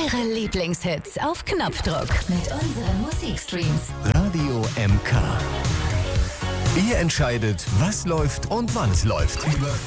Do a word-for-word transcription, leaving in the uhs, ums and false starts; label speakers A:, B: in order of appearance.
A: Ihre Lieblingshits auf Knopfdruck mit unseren Musikstreams.
B: Radio M K. Ihr entscheidet, was läuft und wann es läuft. Über